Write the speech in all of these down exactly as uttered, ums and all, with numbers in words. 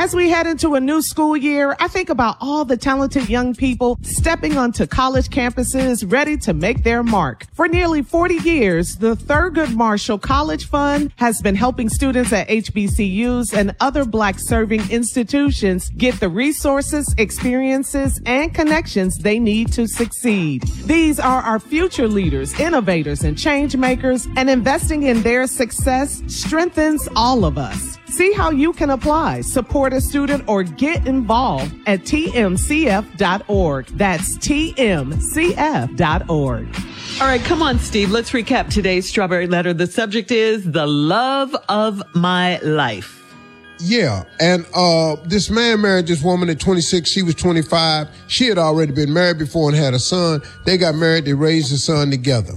As we head into a new school year, I think about all the talented young people stepping onto college campuses ready to make their mark. For nearly forty years, the Thurgood Marshall College Fund has been helping students at H B C Us and other Black-serving institutions get the resources, experiences, and connections they need to succeed. These are our future leaders, innovators, and change makers, and investing in their success strengthens all of us. See how you can apply, support a student, or get involved at T M C F dot org. That's T M C F dot org. All right, come on, Steve. Let's recap today's Strawberry Letter. The subject is the love of my life. Yeah, and uh this man married this woman at twenty-six. She was twenty-five. She had already been married before and had a son. They got married. They raised a son together.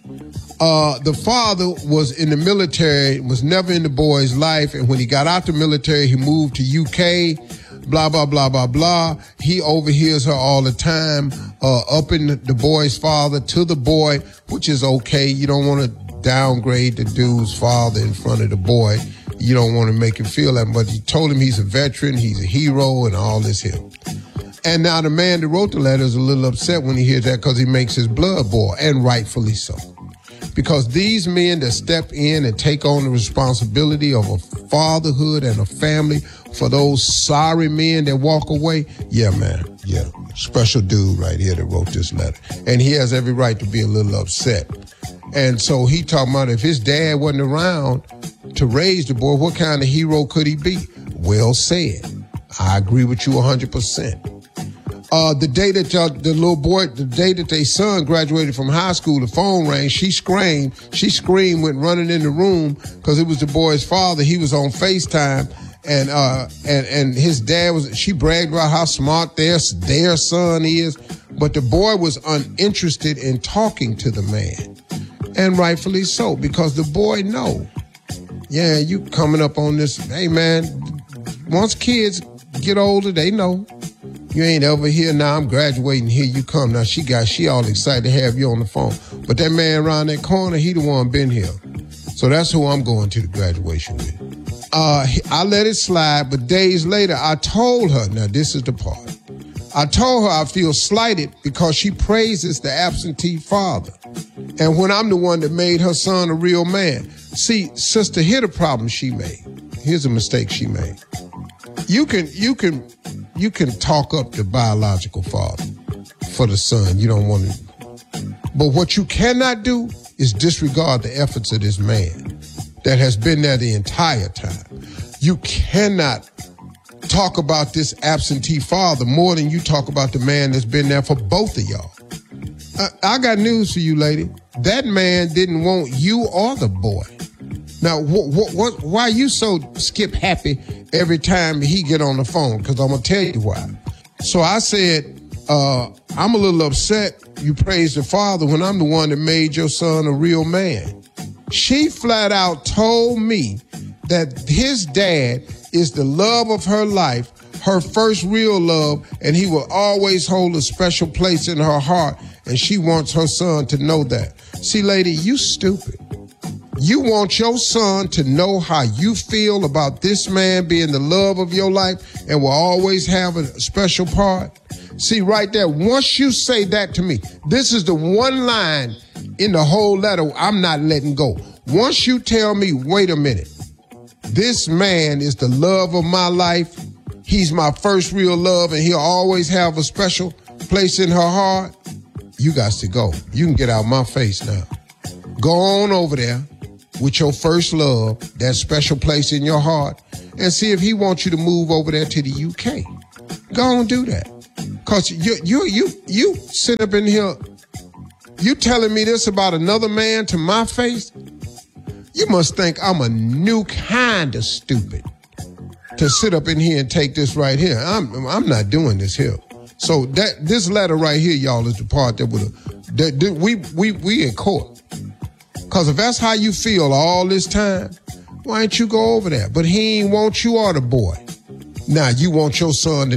Uh, the father was in the military, was never in the boy's life. And when he got out the military, he moved to U K, blah, blah, blah, blah, blah. He overhears her all the time, uh, upping the boy's father to the boy, which is okay. You don't want to downgrade the dude's father in front of the boy. You don't want to make him feel that, but he told him he's a veteran, he's a hero, and all this here. And now the man that wrote the letter is a little upset when he hears that because he makes his blood boil, and rightfully so. Because these men that step in and take on the responsibility of a fatherhood and a family for those sorry men that walk away, yeah, man, yeah, special dude right here that wrote this letter. And he has every right to be a little upset. And so he talking about if his dad wasn't around to raise the boy, what kind of hero could he be? Well said. I agree with you one hundred percent. Uh, the day that y'all, the little boy, the day that their son graduated from high school, the phone rang, she screamed, she screamed, went running in the room because it was the boy's father. He was on FaceTime and, uh, and, and his dad was, she bragged about how smart their, their son is, but the boy was uninterested in talking to the man. And rightfully so, because the boy know, yeah, you coming up on this, hey man, once kids get older, they know. You ain't ever here now. I'm graduating. Here you come. Now she got, she all excited to have you on the phone. But that man around that corner, he the one been here. So that's who I'm going to the graduation with. Uh, I let it slide, but days later, I told her, now this is the part. I told her I feel slighted because she praises the absentee father. And when I'm the one that made her son a real man. See, sister, here the problem she made. Here's a mistake she made. You can, you can, you can talk up the biological father for the son. You don't want to. But what you cannot do is disregard the efforts of this man that has been there the entire time. You cannot talk about this absentee father more than you talk about the man that's been there for both of y'all. I, I got news for you, lady. That man didn't want you or the boy. Now, what, what, what, why you so skip happy every time he get on the phone? Because I'm going to tell you why. So I said, uh, I'm a little upset you praise the father when I'm the one that made your son a real man. She flat out told me that his dad is the love of her life, her first real love, and he will always hold a special place in her heart, and she wants her son to know that. See, lady, you stupid. You want your son to know how you feel about this man being the love of your life and will always have a special part? See, right there, once you say that to me, this is the one line in the whole letter I'm not letting go. Once you tell me, wait a minute, this man is the love of my life, he's my first real love, and he'll always have a special place in her heart, you got to go. You can get out my face now. Go on over there with your first love, that special place in your heart, and see if he wants you to move over there to the U K. Go on, do that. Cause you, you, you, you sit up in here, you telling me this about another man to my face? You must think I'm a new kind of stupid to sit up in here and take this right here. I'm, I'm not doing this here. So that, this letter right here, y'all, is the part that would have, that, that we, we, we in court. Because if that's how you feel all this time, why don't you go over there? But he ain't want you or the boy. Now, you want your son to